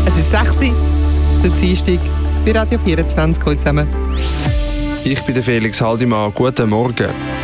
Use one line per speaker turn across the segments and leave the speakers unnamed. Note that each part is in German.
Es ist 6 Uhr, der Dienstag bei Radio 24. Hallo zusammen.
Ich bin der Felix Haldimann. Guten Morgen.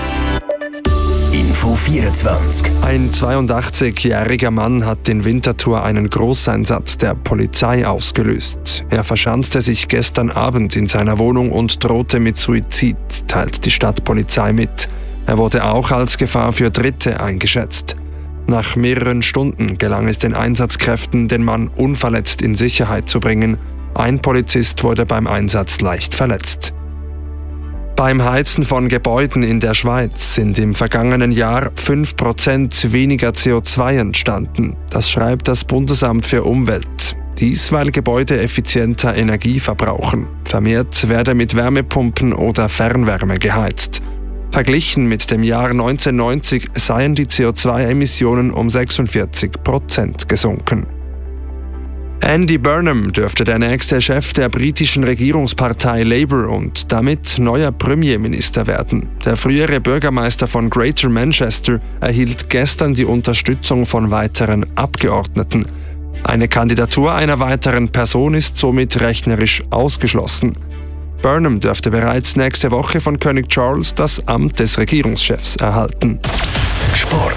Info 24.
Ein 82-jähriger Mann hat in Winterthur einen Großeinsatz der Polizei ausgelöst. Er verschanzte sich gestern Abend in seiner Wohnung und drohte mit Suizid, teilt die Stadtpolizei mit. Er wurde auch als Gefahr für Dritte eingeschätzt. Nach mehreren Stunden gelang es den Einsatzkräften, den Mann unverletzt in Sicherheit zu bringen. Ein Polizist wurde beim Einsatz leicht verletzt. Beim Heizen von Gebäuden in der Schweiz sind im vergangenen Jahr 5% weniger CO2 entstanden. Das schreibt das Bundesamt für Umwelt. Dies, weil Gebäude effizienter Energie verbrauchen. Vermehrt werde mit Wärmepumpen oder Fernwärme geheizt. Verglichen mit dem Jahr 1990 seien die CO2-Emissionen um 46% gesunken. Andy Burnham dürfte der nächste Chef der britischen Regierungspartei Labour und damit neuer Premierminister werden. Der frühere Bürgermeister von Greater Manchester erhielt gestern die Unterstützung von weiteren Abgeordneten. Eine Kandidatur einer weiteren Person ist somit rechnerisch ausgeschlossen. Burnham dürfte bereits nächste Woche von König Charles das Amt des Regierungschefs erhalten.
Sport.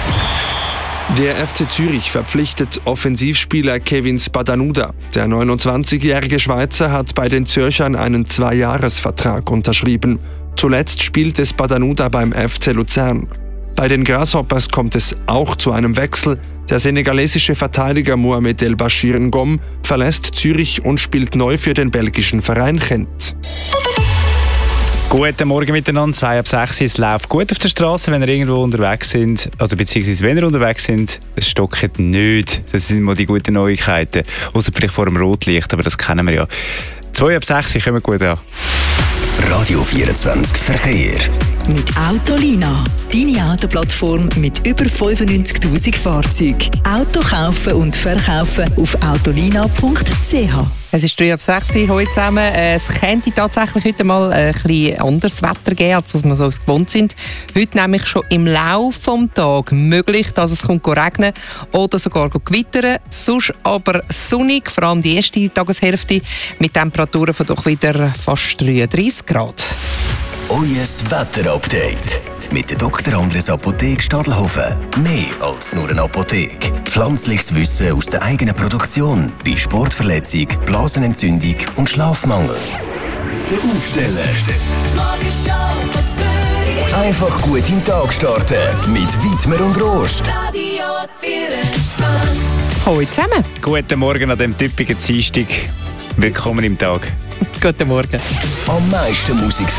Der FC Zürich verpflichtet Offensivspieler Kevin Spadanuda. Der 29-jährige Schweizer hat bei den Zürchern einen 2-Jahres-Vertrag unterschrieben. Zuletzt spielte Spadanuda beim FC Luzern. Bei den Grasshoppers kommt es auch zu einem Wechsel. Der senegalesische Verteidiger Mohamed El Bashir Ngom verlässt Zürich und spielt neu für den belgischen Verein Gent.
Guten Morgen miteinander, 2 ab 6. Es läuft gut auf der Straße, wenn ihr irgendwo unterwegs sind. Oder beziehungsweise wenn ihr unterwegs sind, es stockt nicht. Das sind mal die guten Neuigkeiten. Außer vielleicht vor dem Rotlicht, aber das kennen wir ja. 2 ab 6 kommen gut an.
Radio 24 Verkehr.
Mit Autolina. Deine Autoplattform mit über 95'000 Fahrzeugen. Auto kaufen und verkaufen auf autolina.ch.
Es ist 3 ab 6 Uhr heute zusammen. Es könnte tatsächlich heute mal ein bisschen anderes Wetter geben, als wir so gewohnt sind. Heute nämlich schon im Laufe des Tages möglich, dass es regnen oder sogar gewittern. Sonst aber sonnig, vor allem die erste Tageshälfte, mit Temperaturen von doch wieder fast 33 Grad.
Euer Wetterupdate mit der Dr. Andres Apotheke Stadelhofen. Mehr als nur eine Apotheke. Pflanzliches Wissen aus der eigenen Produktion bei Sportverletzung, Blasenentzündung und Schlafmangel. Der Aufsteller. Einfach gut in den Tag starten mit Widmer und Rost.
Hallo zusammen.
Guten Morgen an diesem typischen Dienstag. Willkommen im Tag.
Guten Morgen.
Am meisten Musik